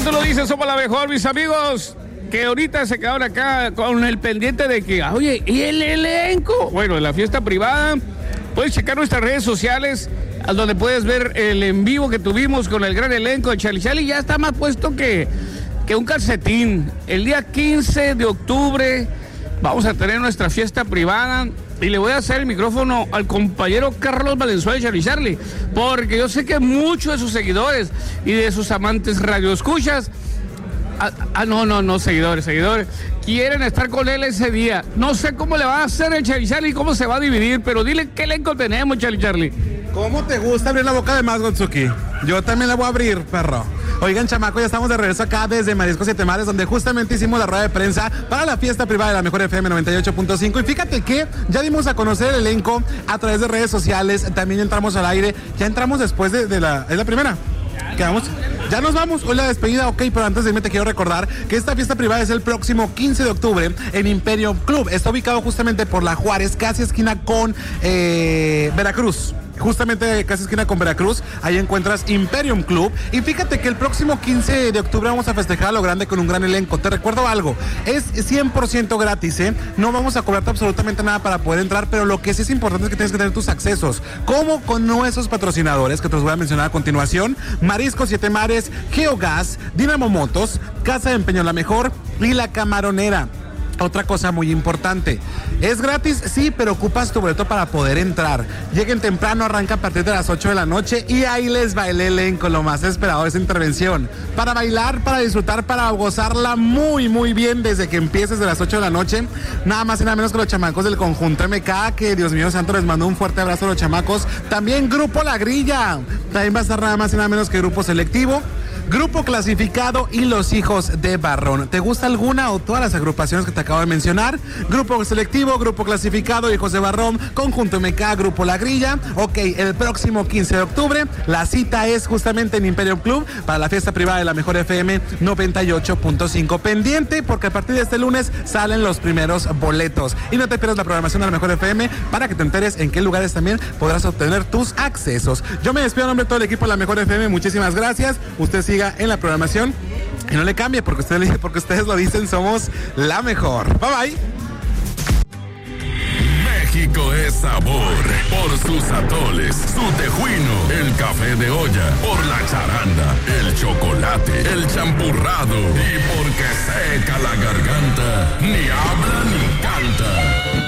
tú lo dices, somos la mejor, mis amigos, que ahorita se quedaron acá con el pendiente de que, oye, ¿y el elenco? Bueno, en la fiesta privada, puedes checar nuestras redes sociales, a donde puedes ver el en vivo que tuvimos con el gran elenco de Charlie Charlie. Ya está más puesto que un calcetín. El día 15 de octubre vamos a tener nuestra fiesta privada y le voy a hacer el micrófono al compañero Carlos Valenzuela de Charlie Charlie, porque yo sé que muchos de sus seguidores y de sus amantes radioescuchas, seguidores, quieren estar con él ese día. No sé cómo le va a hacer el Charlie Charlie, cómo se va a dividir, pero dile qué elenco tenemos, Charlie Charlie. ¿Cómo te gusta abrir la boca de más, Gotsuki? Yo también la voy a abrir, perro. Oigan, chamaco, ya estamos de regreso acá desde Mariscos Siete Mares, donde justamente hicimos la rueda de prensa para la fiesta privada de la Mejor FM 98.5. Y fíjate que ya dimos a conocer el elenco a través de redes sociales. También ya entramos al aire. Ya entramos después de la... ¿Es la primera? Quedamos. Ya nos vamos, hoy la despedida, ok, pero antes de irme te quiero recordar que esta fiesta privada es el próximo 15 de octubre en Imperium Club. Está ubicado justamente por la Juárez, casi esquina con Veracruz. Justamente casi esquina con Veracruz, ahí encuentras Imperium Club. Y fíjate que el próximo 15 de octubre vamos a festejar a lo grande con un gran elenco. Te recuerdo algo, es 100% gratis, ¿eh? No vamos a cobrarte absolutamente nada para poder entrar, pero lo que sí es importante es que tienes que tener tus accesos, como con nuestros patrocinadores, que te los voy a mencionar a continuación: Mariscos Siete Mares, Geogas, Dinamo Motos, Casa de Empeño La Mejor y La Camaronera. Otra cosa muy importante, es gratis, sí, pero ocupas tu boleto para poder entrar. Lleguen temprano, arranca a partir de las 8 de la noche y ahí les va el elenco, lo más esperado de esa intervención. Para bailar, para disfrutar, para gozarla muy, muy bien desde que empieces de las 8 de la noche. Nada más y nada menos que los chamacos del conjunto MK, que Dios mío santo, les mando un fuerte abrazo a los chamacos. También Grupo La Grilla, también va a estar nada más y nada menos que Grupo Selectivo, Grupo Clasificado y Los Hijos de Barrón. ¿Te gusta alguna o todas las agrupaciones que te acabo de mencionar? Grupo Selectivo, Grupo Clasificado, Hijos de Barrón, Conjunto MK, Grupo La Grilla. Ok, el próximo 15 de octubre la cita es justamente en Imperium Club para la fiesta privada de la Mejor FM 98.5. Pendiente, porque a partir de este lunes salen los primeros boletos. Y no te pierdas la programación de la Mejor FM para que te enteres en qué lugares también podrás obtener tus accesos. Yo me despido a nombre de todo el equipo de la Mejor FM. Muchísimas gracias. Usted siga en la programación y no le cambie, porque ustedes lo dicen, somos la mejor. Bye bye. México es sabor por sus atoles, su tejuino, el café de olla, por la charanda, el chocolate, el champurrado y porque seca la garganta, ni habla ni canta.